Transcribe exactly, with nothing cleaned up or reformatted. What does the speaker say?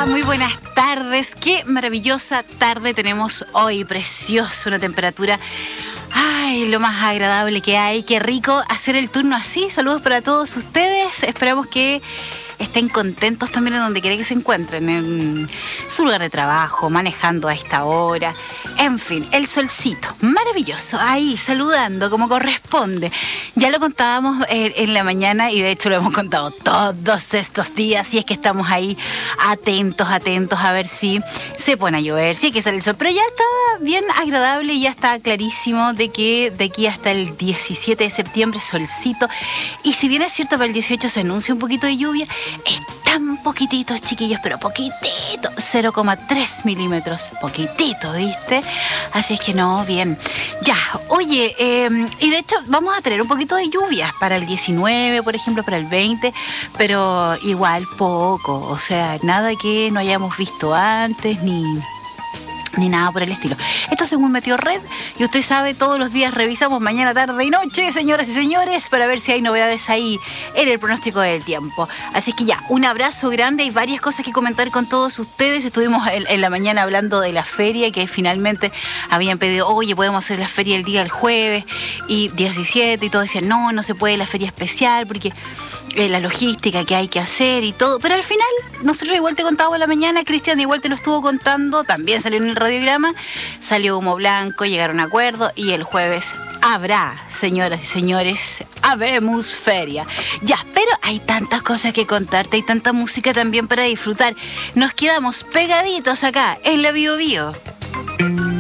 Hola, muy buenas tardes. Qué maravillosa tarde tenemos hoy, precioso, una temperatura, ay, lo más agradable que hay. Qué rico hacer el turno así. Saludos para todos ustedes. Esperamos que estén contentos también en donde quiera que se encuentren, en su lugar de trabajo, manejando a esta hora. En fin, el solcito, maravilloso, ahí saludando como corresponde. Ya lo contábamos en, en la mañana y de hecho lo hemos contado todos estos días, y es que estamos ahí atentos, atentos a ver si se pone a llover, si hay que salir el sol. Pero ya está bien agradable y ya está clarísimo de que de aquí hasta el diecisiete de septiembre solcito. Y si bien es cierto, para el dieciocho se anuncia un poquito de lluvia, es tan poquitito, chiquillos, pero poquitito, cero coma tres milímetros, poquitito, ¿viste? Así es que no, bien. Ya, oye, eh, y de hecho vamos a tener un poquito de lluvias para el diecinueve, por ejemplo, para el veinte, pero igual poco, o sea, nada que no hayamos visto antes, ni... ni nada por el estilo. Esto según Meteorred, y usted sabe, todos los días revisamos mañana, tarde y noche, señoras y señores, para ver si hay novedades ahí en el pronóstico del tiempo. Así que ya, un abrazo grande. Hay varias cosas que comentar con todos ustedes. Estuvimos en, en la mañana hablando de la feria, que finalmente habían pedido, oye, podemos hacer la feria el día del jueves y diecisiete, y todos decían, no, no se puede la feria especial porque eh, la logística que hay que hacer y todo. Pero al final, nosotros igual te contábamos en la mañana, Cristian igual te lo estuvo contando, también salió en el radiograma, salió humo blanco, llegaron a acuerdo y el jueves habrá, señoras y señores, habemos feria. Ya, pero hay tantas cosas que contarte, hay tanta música también para disfrutar. Nos quedamos pegaditos acá en la Bio Bio.